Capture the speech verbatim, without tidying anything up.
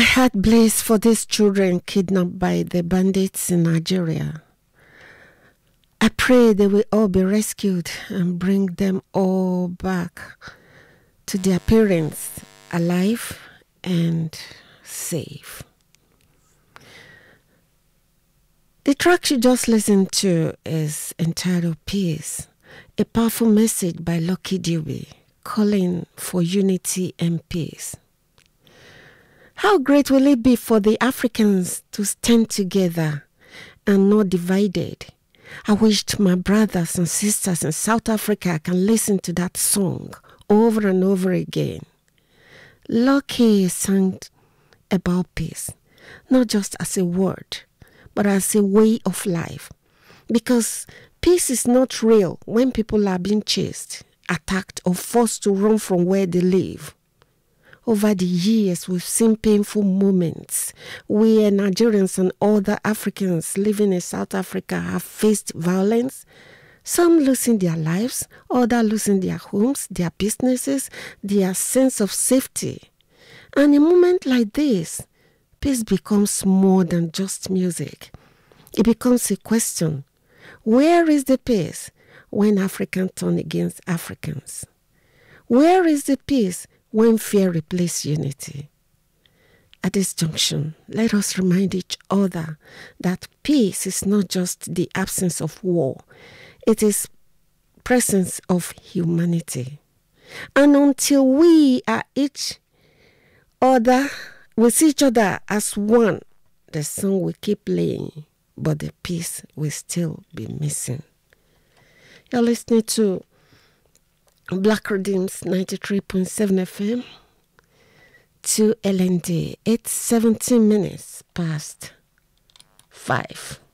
heart bleeds for these children kidnapped by the bandits in Nigeria. I pray they will all be rescued and bring them all back to their parents alive and safe. The track you just listened to is entitled Peace, a powerful message by Lucky Dube calling for unity and peace. How great will it be for the Africans to stand together and not divided? I wished my brothers and sisters in South Africa can listen to that song over and over again. Lucky sang about peace, not just as a word, but as a way of life. Because peace is not real when people are being chased, attacked, or forced to run from where they live. Over the years, we've seen painful moments where Nigerians and other Africans living in South Africa have faced violence, some losing their lives, others losing their homes, their businesses, their sense of safety. And in a moment like this, peace becomes more than just music. It becomes a question. Where is the peace when Africans turn against Africans? Where is the peace when fear replaces unity? At this junction, let us remind each other that peace is not just the absence of war. It is presence of humanity. And until we are each other, we see each other as one, the song will keep playing, but the peace will still be missing. You're listening to Black Redeems ninety-three point seven F M to L N D. It's seventeen minutes past five.